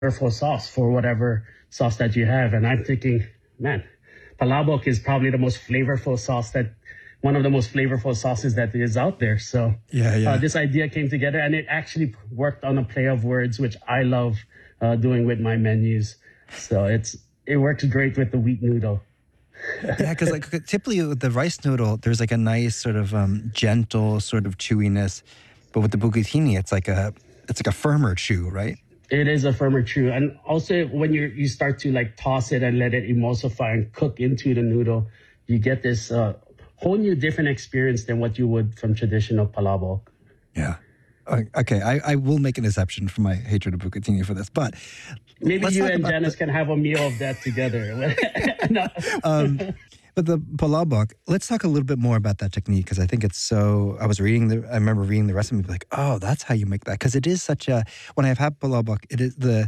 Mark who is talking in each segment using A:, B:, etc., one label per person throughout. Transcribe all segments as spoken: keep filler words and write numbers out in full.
A: flavorful sauce for whatever sauce that you have. And I'm thinking, man, palabok is probably the most flavorful sauce that one of the most flavorful sauces that is out there. So
B: yeah, yeah.
A: Uh, this idea came together, and it actually worked on a play of words, which I love uh, doing with my menus. So it's it works great with the wheat noodle.
B: Yeah, because like typically with the rice noodle, there's like a nice sort of um, gentle sort of chewiness, but with the bucatini, it's like a it's like a firmer chew, right?
A: It is a firmer chew, and also when you you start to like toss it and let it emulsify and cook into the noodle, you get this uh, whole new different experience than what you would from traditional palabok.
B: Yeah. Okay, I, I will make an exception for my hatred of bucatini for this, but
A: maybe you and Janice the... can have a meal of that together. No.
B: um, but the palabok, let's talk a little bit more about that technique, because I think it's so. I was reading the, I remember reading the recipe, like, oh, that's how you make that, because it is such a. When I've had palabok, it is the.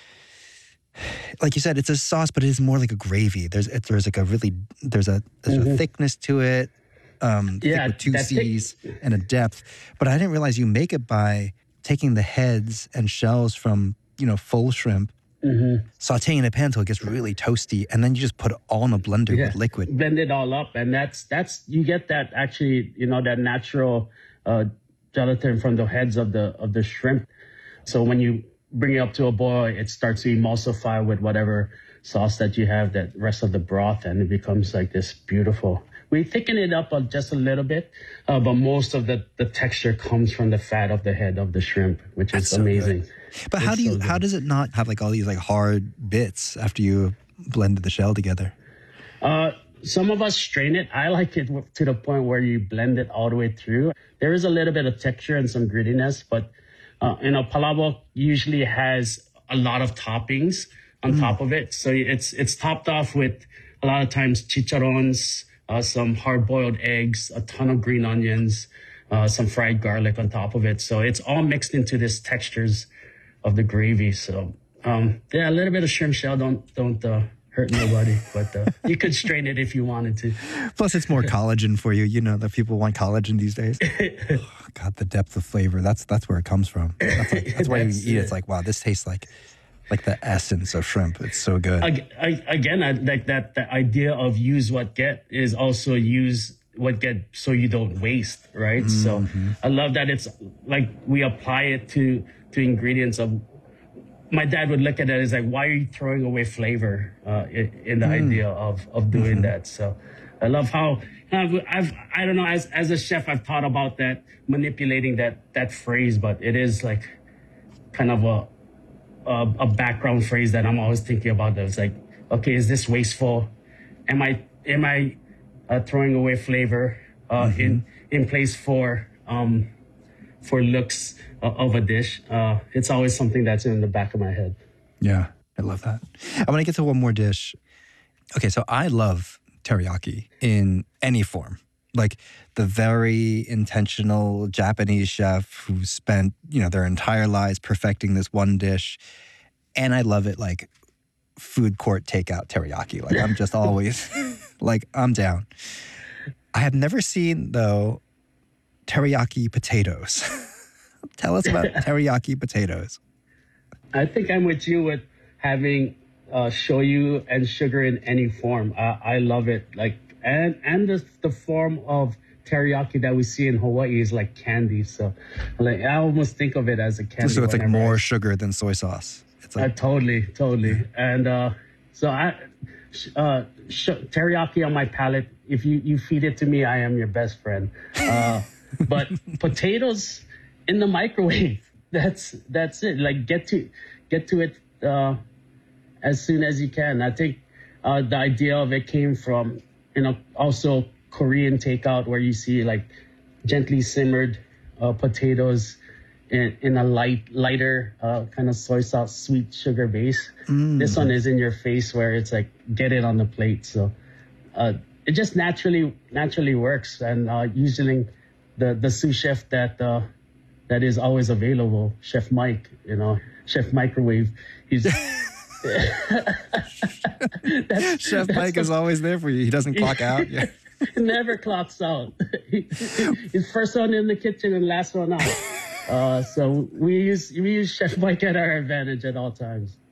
B: Like you said, it's a sauce, but it is more like a gravy. There's it, there's like a really there's a there's mm-hmm. a thickness to it. Um,
A: yeah,
B: with two C's
A: thick.
B: And a depth. But I didn't realize you make it by taking the heads and shells from, you know, full shrimp, mm-hmm. sauteing in a pan until it gets really toasty, and then you just put it all in a blender yeah. with liquid.
A: Blend it all up, and that's that's you get that actually, you know, that natural uh, gelatin from the heads of the of the shrimp. So when you bring it up to a boil, it starts to emulsify with whatever sauce that you have, that rest of the broth, and it becomes like this beautiful. We thicken it up just a little bit, uh, but most of the, the texture comes from the fat of the head of the shrimp, which
B: That's
A: is
B: so
A: amazing.
B: Good. But
A: it's
B: how do you
A: so
B: how does it not have like all these like hard bits after you blended the shell together?
A: Uh, some of us strain it. I like it to the point where you blend it all the way through. There is a little bit of texture and some grittiness, but uh, you know, palabok usually has a lot of toppings on mm. top of it. So it's it's topped off with a lot of times chicharrones, Uh, some hard-boiled eggs, a ton of green onions, uh, some fried garlic on top of it. So it's all mixed into this textures of the gravy. So um, yeah, a little bit of shrimp shell don't don't uh, hurt nobody, but uh, you could strain it if you wanted to.
B: Plus, it's more collagen for you. You know that people want collagen these days. Oh, God, the depth of flavor. That's that's where it comes from. That's, like, that's why you eat it. It's like, wow, this tastes like. Like the essence of shrimp. It's so good.
A: I, I, again, I, like that, the idea of use what get is also use what get so you don't waste, right? Mm-hmm. So I love that it's like we apply it to, to ingredients of, my dad would look at it as like, why are you throwing away flavor uh, in, in the mm. idea of, of doing mm-hmm. that? So I love how, I've, I've, I don't know, as, as a chef, I've thought about that, manipulating that, that phrase, but it is like kind of a, A, a background phrase that I'm always thinking about. That it's like, okay, is this wasteful? Am I am I uh, throwing away flavor uh, mm-hmm. in in place for um, for looks uh, of a dish? Uh, it's always something that's in the back of my head.
B: Yeah, I love that. I want to get to one more dish. Okay, so I love teriyaki in any form. Like the very intentional Japanese chef who spent, you know, their entire lives perfecting this one dish. And I love it like food court takeout teriyaki. Like I'm just always like, I'm down. I have never seen, though, teriyaki potatoes. Tell us about teriyaki potatoes.
A: I think I'm with you with having uh, shoyu and sugar in any form. Uh, I love it. Like, And and the, the form of teriyaki that we see in Hawaii is like candy. So like I almost think of it as a candy.
B: So it's like more I, sugar than soy sauce. It's like,
A: uh, totally, totally. And uh, so I uh, sh- teriyaki on my palate. If you, you feed it to me, I am your best friend. Uh, but potatoes in the microwave. That's that's it. Like get to get to it uh, as soon as you can. I think uh, the idea of it came from, you know, also Korean takeout where you see like gently simmered uh, potatoes in, in a light, lighter uh, kind of soy sauce, sweet sugar base. Mm. This one is in your face where it's like, get it on the plate. So uh, it just naturally, naturally works. And uh, usually the, the sous chef that, uh, that is always available, Chef Mike, you know, Chef Microwave, he's...
B: that's, Chef that's Mike the, is always there for you. He doesn't clock out. Yeah.
A: Never clocks out. He, he's first one in the kitchen and last one out. Uh, so we use we use Chef Mike at our advantage at all times.